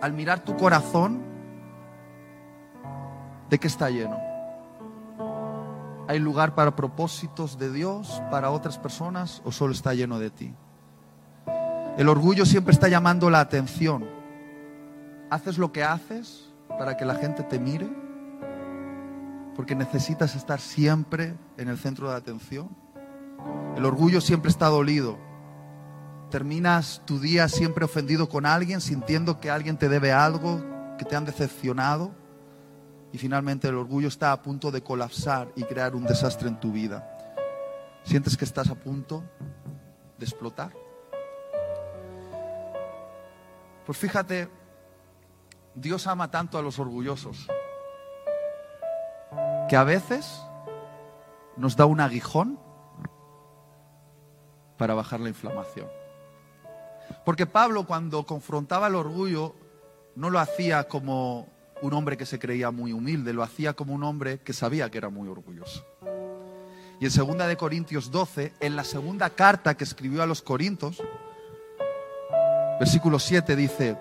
al mirar tu corazón, ¿de qué está lleno? ¿Hay lugar para propósitos de Dios, para otras personas, o solo está lleno de ti? El orgullo siempre está llamando la atención. ¿Haces lo que haces para que la gente te mire? Porque necesitas estar siempre en el centro de atención. El orgullo siempre está dolido. Terminas tu día siempre ofendido con alguien, sintiendo que alguien te debe algo, que te han decepcionado. Y finalmente el orgullo está a punto de colapsar y crear un desastre en tu vida. ¿Sientes que estás a punto de explotar? Pues fíjate, Dios ama tanto a los orgullosos que a veces nos da un aguijón para bajar la inflamación. Porque Pablo, cuando confrontaba el orgullo, no lo hacía como un hombre que se creía muy humilde, lo hacía como un hombre que sabía que era muy orgulloso. Y en 2 de Corintios 12, en la segunda carta que escribió a los Corintios, versículo 7 dice,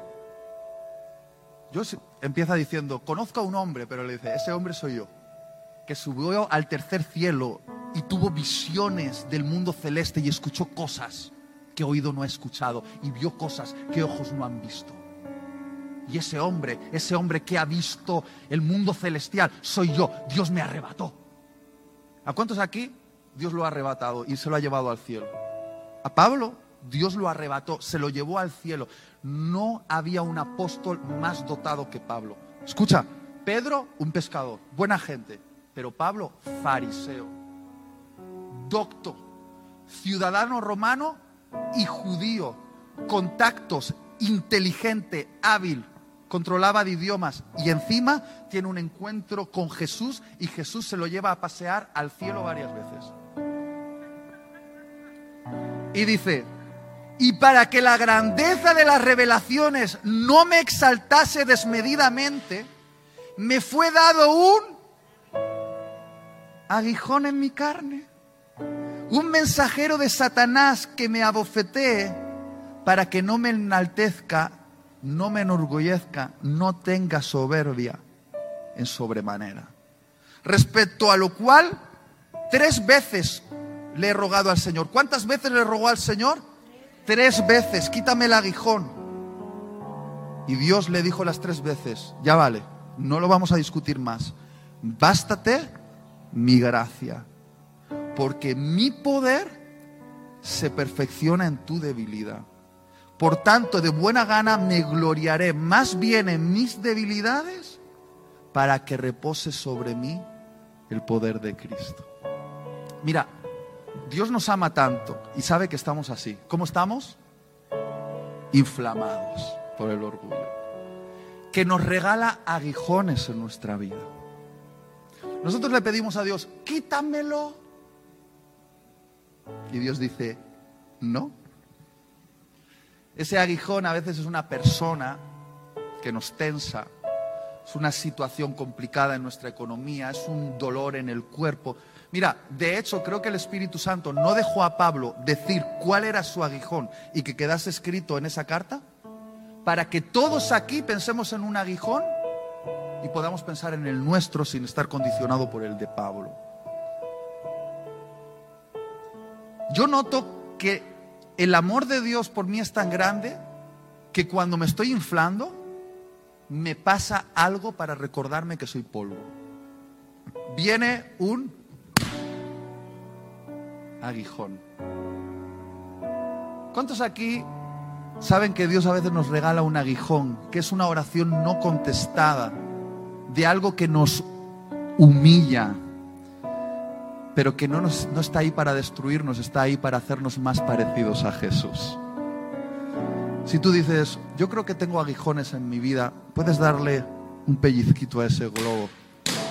empieza diciendo, conozco a un hombre, pero le dice, ese hombre soy yo, que subió al tercer cielo y tuvo visiones del mundo celeste y escuchó cosas que oído no ha escuchado y vio cosas que ojos no han visto. Y ese hombre que ha visto el mundo celestial, soy yo. Dios me arrebató. ¿A cuántos aquí Dios lo ha arrebatado y se lo ha llevado al cielo? A Pablo Dios lo arrebató, se lo llevó al cielo. No había un apóstol más dotado que Pablo. Escucha, Pedro, un pescador, buena gente, pero Pablo, fariseo, docto, ciudadano romano y judío, contactos, inteligente, hábil, controlaba de idiomas y encima tiene un encuentro con Jesús y Jesús se lo lleva a pasear al cielo varias veces. Y dice, y para que la grandeza de las revelaciones no me exaltase desmedidamente, me fue dado un aguijón en mi carne, un mensajero de Satanás que me abofetee para que no me enaltezca, no me enorgullezca, no tenga soberbia en sobremanera. Respecto a lo cual, 3 veces le he rogado al Señor. ¿Cuántas veces le rogó al Señor? 3 veces, quítame el aguijón. Y Dios le dijo las 3 veces, ya vale, no lo vamos a discutir más. Bástate mi gracia, porque mi poder se perfecciona en tu debilidad. Por tanto, de buena gana me gloriaré más bien en mis debilidades para que repose sobre mí el poder de Cristo. Mira, Dios nos ama tanto y sabe que estamos así. ¿Cómo estamos? Inflamados por el orgullo. Que nos regala aguijones en nuestra vida. Nosotros le pedimos a Dios, quítamelo. Y Dios dice, no. Ese aguijón a veces es una persona que nos tensa, es una situación complicada en nuestra economía, es un dolor en el cuerpo. Mira, de hecho creo que el Espíritu Santo no dejó a Pablo decir cuál era su aguijón y que quedase escrito en esa carta para que todos aquí pensemos en un aguijón y podamos pensar en el nuestro sin estar condicionado por el de Pablo. Yo noto que el amor de Dios por mí es tan grande que cuando me estoy inflando, me pasa algo para recordarme que soy polvo. Viene un aguijón. ¿Cuántos aquí saben que Dios a veces nos regala un aguijón, que es una oración no contestada, de algo que nos humilla, pero que no está ahí para destruirnos, está ahí para hacernos más parecidos a Jesús? Si tú dices, yo creo que tengo aguijones en mi vida, puedes darle un pellizquito a ese globo